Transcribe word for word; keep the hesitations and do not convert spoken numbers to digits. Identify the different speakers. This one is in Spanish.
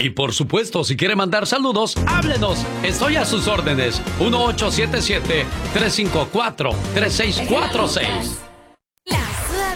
Speaker 1: Y por supuesto, si quiere mandar saludos, háblenos. Estoy a sus órdenes. uno ocho siete siete, tres cinco cuatro, tres seis cuatro seis.